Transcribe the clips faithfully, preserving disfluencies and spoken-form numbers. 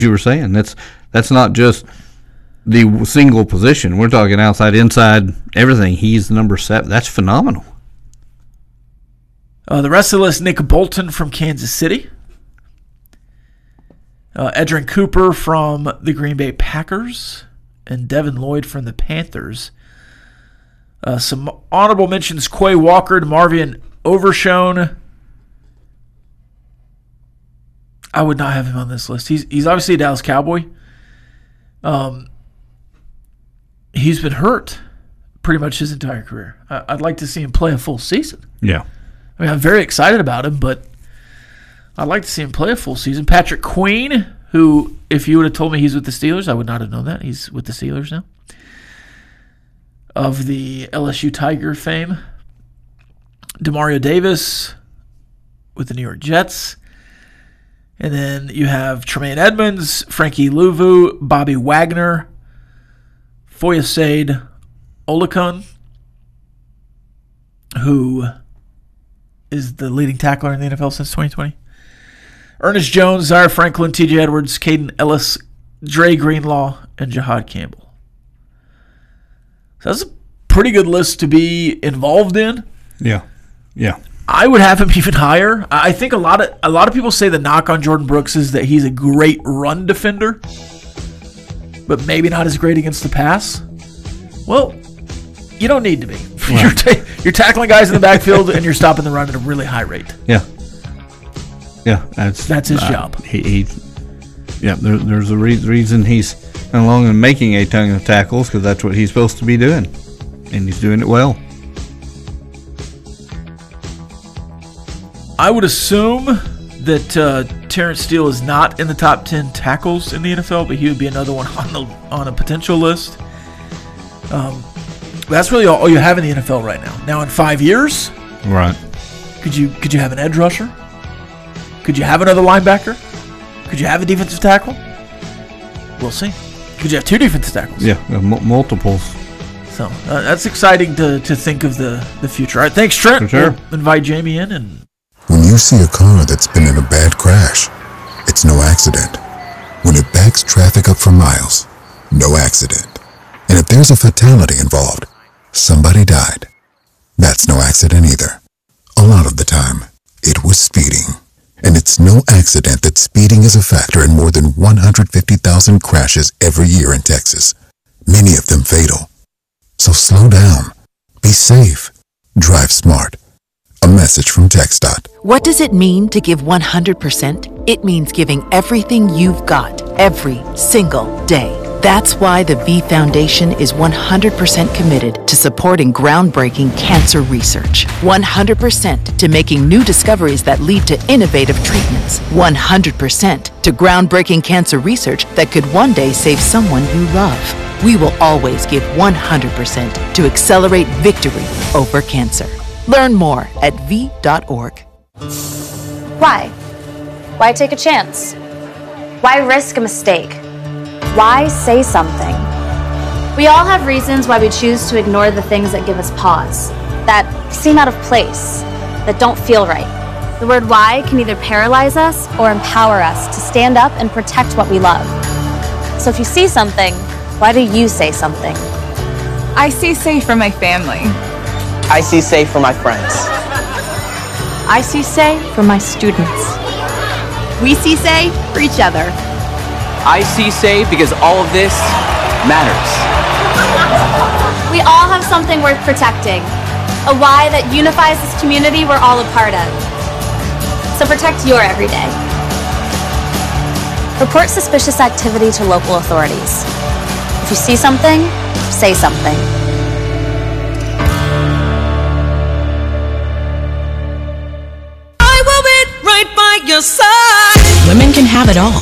You were saying that's that's not just the single position. We're talking outside, inside, everything. He's number seven. That's phenomenal. Uh, the rest of the list: Nick Bolton from Kansas City, uh, Edrin Cooper from the Green Bay Packers, and Devin Lloyd from the Panthers. Uh, some honorable mentions: Quay Walker, Marvin Overshone. I would not have him on this list. He's he's obviously a Dallas Cowboy. Um, he's been hurt pretty much his entire career. I, I'd like to see him play a full season. Yeah. I mean, I'm very excited about him, but I'd like to see him play a full season. Patrick Queen, who, if you would have told me he's with the Steelers, I would not have known that. He's with the Steelers now. Of the L S U Tiger fame. Demario Davis with the New York Jets. And then you have Tremaine Edmonds, Frankie Louvu, Bobby Wagner, Foyesade Olakun, who is the leading tackler in the N F L since twenty twenty. Ernest Jones, Zaire Franklin, T J Edwards, Caden Ellis, Dre Greenlaw, and Jahad Campbell. So that's a pretty good list to be involved in. Yeah, yeah. I would have him even higher. I think a lot of a lot of people say the knock on Jordan Brooks is that he's a great run defender, but maybe not as great against the pass. Well, you don't need to be. Right. You're, ta- you're tackling guys in the backfield and you're stopping the run at a really high rate. Yeah, yeah. That's That's his uh, job. He, he yeah. There, there's a re- reason he's no longer making a ton of tackles, because that's what he's supposed to be doing, and he's doing it well. I would assume that uh, Terrence Steele is not in the top ten tackles in the N F L, but he would be another one on the on a potential list. Um, that's really all, all you have in the N F L right now. Now, in five years, right? Could you could you have an edge rusher? Could you have another linebacker? Could you have a defensive tackle? We'll see. Could you have two defensive tackles? Yeah, uh, m- multiples. So uh, that's exciting to to think of the the future. All right, thanks, Trent. For sure. We'll invite Jamie in and. When you see a car that's been in a bad crash, it's no accident. When it backs traffic up for miles, no accident. And if there's a fatality involved, somebody died. That's no accident either. A lot of the time, it was speeding. And it's no accident that speeding is a factor in more than one hundred fifty thousand crashes every year in Texas, many of them fatal. So slow down, be safe, drive smart. A message from TxDOT. What does it mean to give one hundred percent? It means giving everything you've got, every single day. That's why the V Foundation is one hundred percent committed to supporting groundbreaking cancer research. one hundred percent to making new discoveries that lead to innovative treatments. one hundred percent to groundbreaking cancer research that could one day save someone you love. We will always give one hundred percent to accelerate victory over cancer. Learn more at v dot org. Why? Why take a chance? Why risk a mistake? Why say something? We all have reasons why we choose to ignore the things that give us pause, that seem out of place, that don't feel right. The word why can either paralyze us or empower us to stand up and protect what we love. So if you see something, why do you say something? I see safe for my family. I see safe for my friends. I see say for my students. We see say for each other. I see say because all of this matters. We all have something worth protecting, a why that unifies this community we're all a part of. So protect your everyday. Report suspicious activity to local authorities. If you see something, say something. Your side. Women can have it all,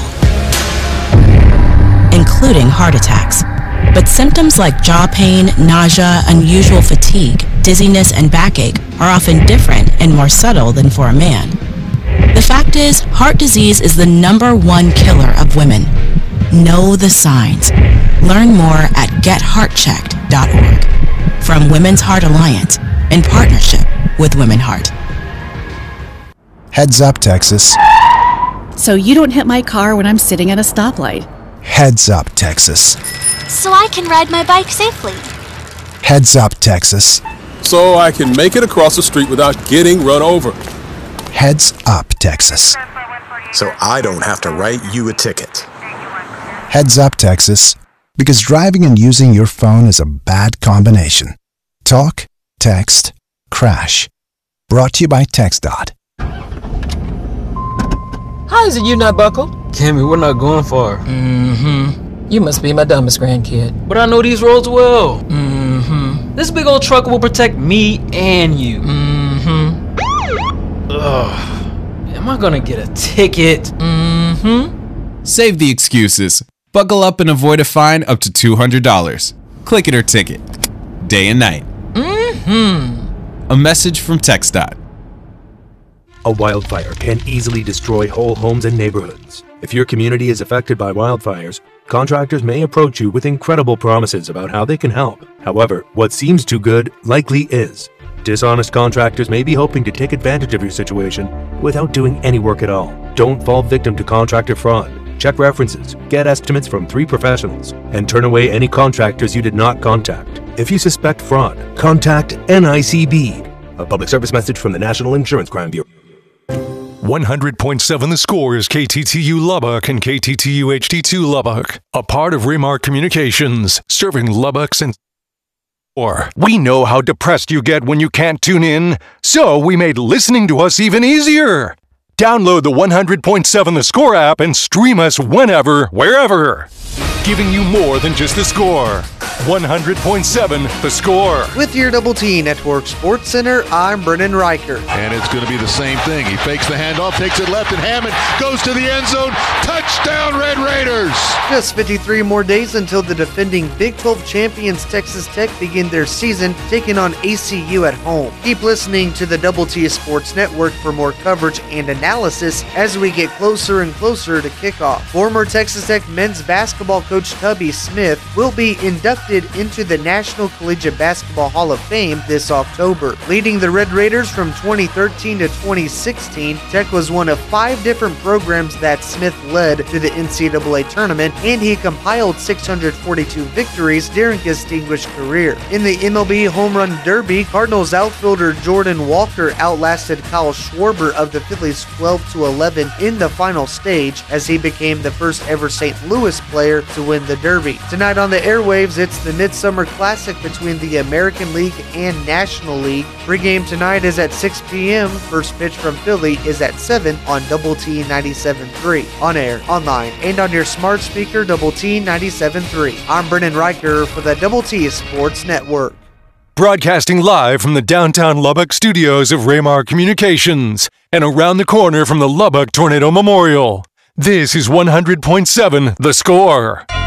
including heart attacks. But symptoms like jaw pain, nausea, unusual fatigue, dizziness, and backache are often different and more subtle than for a man. The fact is, heart disease is the number one killer of women. Know the signs. Learn more at get heart checked dot org. From Women's Heart Alliance, in partnership with Women Heart. Heads up, Texas. so you don't hit my car when I'm sitting at a stoplight. Heads up, Texas. So I can ride my bike safely. Heads up, Texas. So I can make it across the street without getting run over. Heads up, Texas. So I don't have to write you a ticket. Heads up, Texas. Because driving and using your phone is a bad combination. Talk, text, crash. Brought to you by TextDot. How is it you not buckle? Cammy, we're not going far. Mm-hmm. You must be my dumbest grandkid. But I know these roads well. Mm-hmm. This big old truck will protect me and you. Mm-hmm. Ugh. Am I gonna get a ticket? Mm-hmm. Save the excuses. Buckle up and avoid a fine up to two hundred dollars. Click it or ticket. Day and night. Mm-hmm. A message from TextDot. A wildfire can easily destroy whole homes and neighborhoods. If your community is affected by wildfires, contractors may approach you with incredible promises about how they can help. However, what seems too good likely is. Dishonest contractors may be hoping to take advantage of your situation without doing any work at all. Don't fall victim to contractor fraud. Check references, get estimates from three professionals, and turn away any contractors you did not contact. If you suspect fraud, contact N I C B. A public service message from the National Insurance Crime Bureau. one hundred point seven The Score is K T T U Lubbock and K T T U H D two Lubbock, a part of Remark Communications, serving Lubbock's and or we know how depressed you get when you can't tune in, so we made listening to us even easier. Download the one hundred point seven The Score app and stream us whenever, wherever. Giving you more than just the score. one hundred point seven The Score. With your Double T Network Sports Center, I'm Brennan Riker. And it's going to be the same thing. He fakes the handoff, takes it left, and Hammond goes to the end zone. Touchdown, Red Raiders! Just fifty-three more days until the defending Big twelve champions Texas Tech begin their season, taking on A C U at home. Keep listening to the Double T Sports Network for more coverage and analysis as we get closer and closer to kickoff. Former Texas Tech men's basketball coach Tubby Smith will be inducted into the National Collegiate Basketball Hall of Fame this October. Leading the Red Raiders from twenty thirteen to twenty sixteen, Tech was one of five different programs that Smith led to the N C double A tournament, and he compiled six hundred forty-two victories during his distinguished career. In the M L B Home Run Derby, Cardinals outfielder Jordan Walker outlasted Kyle Schwarber of the Phillies twelve to eleven in the final stage as he became the first ever Saint Louis player to win the Derby. Tonight on the airwaves, it's the Midsummer Classic between the American League and National League. Pregame tonight is at six p.m. First pitch from Philly is at seven on Double T ninety-seven point three. On air, online, and on your smart speaker, Double T ninety-seven point three. I'm Brennan Riker for the Double T Sports Network. Broadcasting live from the downtown Lubbock studios of Raymar Communications and around the corner from the Lubbock Tornado Memorial. This is one hundred point seven The Score.